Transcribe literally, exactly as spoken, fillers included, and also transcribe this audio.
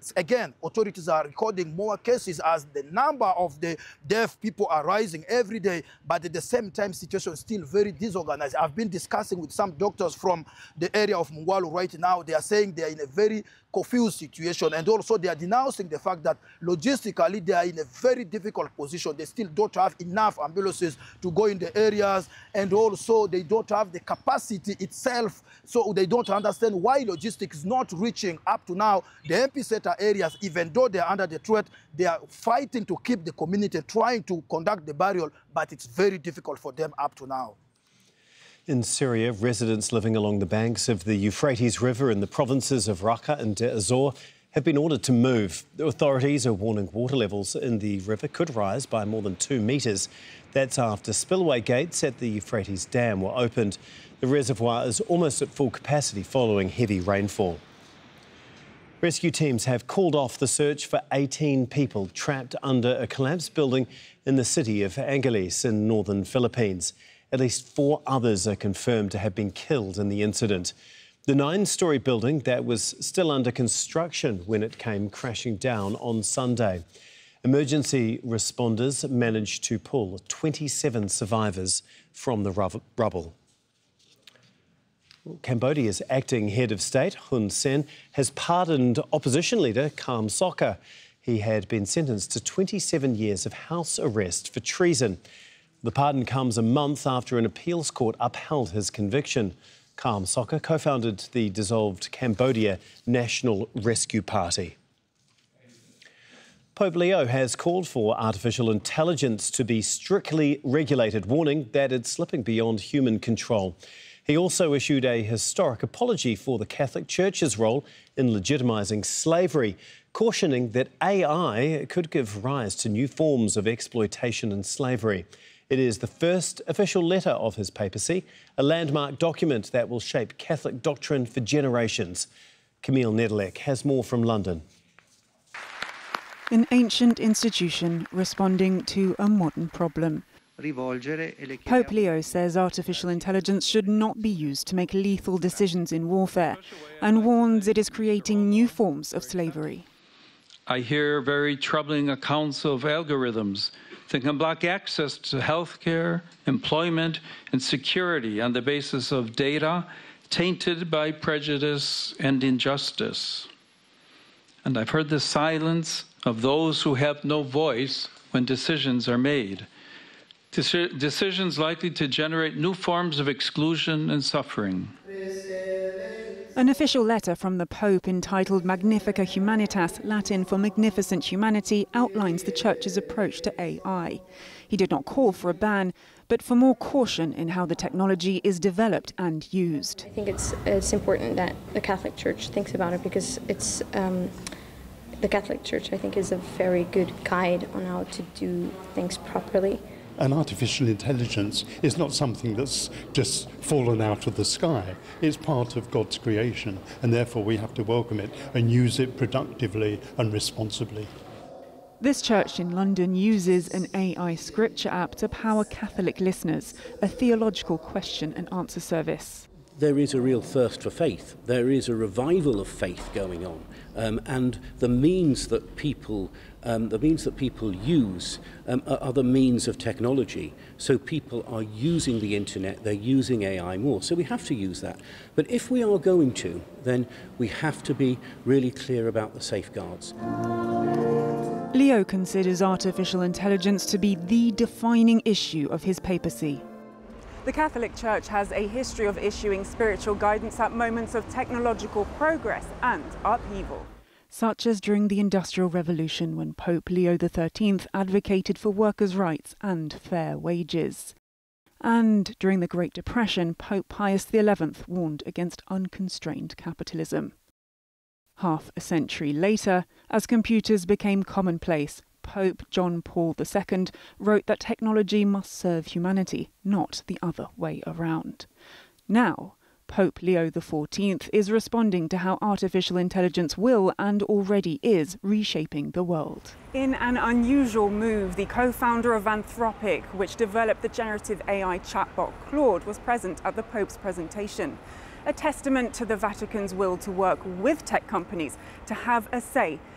again, authorities are recording more cases as the number of the deaf people are rising every day, but at the same time, situation is still very disorganized. I've been discussing with some doctors from the area of Mungwalu right now. They are saying they are in a very confused situation, and also they are denouncing the fact that logistically they are in a very difficult position. They still don't have enough ambulances to go in the areas, and also they don't have the capacity itself, so they don't understand why logistics is not reaching up to now the epicenter areas. Even though they are under the threat, they are fighting to keep the community, trying to conduct the burial, but it's very difficult for them up to now. In Syria, residents living along the banks of the Euphrates River in the provinces of Raqqa and Deir ez-Zor have been ordered to move. The authorities are warning water levels in the river could rise by more than two metres. That's after spillway gates at the Euphrates Dam were opened. The reservoir is almost at full capacity following heavy rainfall. Rescue teams have called off the search for eighteen people trapped under a collapsed building in the city of Angeles in northern Philippines. At least four others are confirmed to have been killed in the incident. The nine-storey building that was still under construction when it came crashing down on Sunday. Emergency responders managed to pull twenty-seven survivors from the rubble. Cambodia's acting head of state, Hun Sen, has pardoned opposition leader Kem Sokha. He had been sentenced to twenty-seven years of house arrest for treason. The pardon comes a month after an appeals court upheld his conviction. Kem Sokha co-founded the dissolved Cambodia National Rescue Party. Pope Leo has called for artificial intelligence to be strictly regulated, warning that it's slipping beyond human control. He also issued a historic apology for the Catholic Church's role in legitimising slavery, cautioning that A I could give rise to new forms of exploitation and slavery. It is the first official letter of his papacy, a landmark document that will shape Catholic doctrine for generations. Camille Nedelec has more from London. An ancient institution responding to a modern problem. Pope Leo says artificial intelligence should not be used to make lethal decisions in warfare and warns it is creating new forms of slavery. I hear very troubling accounts of algorithms that can block access to healthcare, employment, and security on the basis of data tainted by prejudice and injustice. And I've heard the silence of those who have no voice when decisions are made. Deci- decisions likely to generate new forms of exclusion and suffering. An official letter from the Pope entitled Magnifica Humanitas, Latin for Magnificent Humanity, outlines the Church's approach to A I. He did not call for a ban, but for more caution in how the technology is developed and used. I think it's, it's important that the Catholic Church thinks about it, because it's um, the Catholic Church, I think, is a very good guide on how to do things properly. And artificial intelligence is not something that's just fallen out of the sky. It's part of God's creation, and therefore we have to welcome it and use it productively and responsibly. This church in London uses an A I scripture app to power Catholic listeners, a theological question and answer service. There is a real thirst for faith. There is a revival of faith going on, um, and the means that people, um, the means that people use um, are other means of technology. So people are using the internet, they're using A I more. So we have to use that. But if we are going to, then we have to be really clear about the safeguards. Leo considers artificial intelligence to be the defining issue of his papacy. The Catholic Church has a history of issuing spiritual guidance at moments of technological progress and upheaval, such as during the Industrial Revolution, when Pope Leo the thirteenth advocated for workers' rights and fair wages. And during the Great Depression, Pope Pius the eleventh warned against unconstrained capitalism. Half a century later, as computers became commonplace, Pope John Paul the second wrote that technology must serve humanity, not the other way around. Now, Pope Leo the fourteenth is responding to how artificial intelligence will and already is reshaping the world. In an unusual move, the co-founder of Anthropic, which developed the generative A I chatbot Claude, was present at the Pope's presentation. A testament to the Vatican's will to work with tech companies to have a say